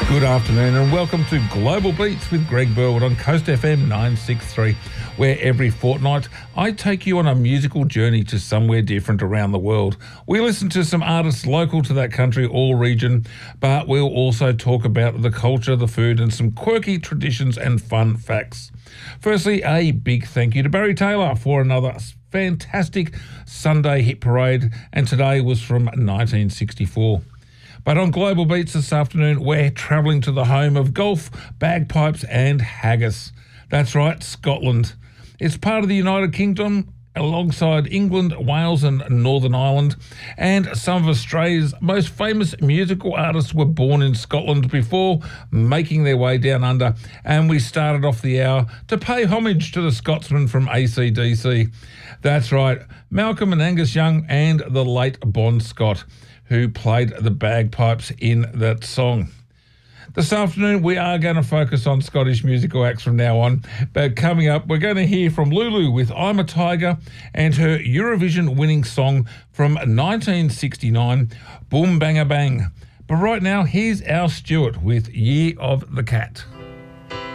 Good afternoon and welcome to Global Beats with Greg Burwood on Coast FM 963, where every fortnight I take you on a musical journey to somewhere different around the world. We listen to some artists local to that country or region, but we'll also talk about the culture, the food and some quirky traditions and fun facts. Firstly, a big thank you to Barry Taylor for another fantastic Sunday hit parade, and today was from 1964. But on Global Beats this afternoon, we're travelling to the home of golf, bagpipes and haggis. That's right, Scotland. It's part of the United Kingdom alongside England, Wales and Northern Ireland. And some of Australia's most famous musical artists were born in Scotland before making their way down under. And we started off the hour to pay homage to the Scotsman from AC/DC. That's right, Malcolm and Angus Young and the late Bon Scott, who played the bagpipes in that song. This afternoon, we are going to focus on Scottish musical acts from now on, but coming up, we're going to hear from Lulu with I'm a Tiger and her Eurovision-winning song from 1969, Boom Banga Bang. But right now, here's Al Stewart with Year of the Cat.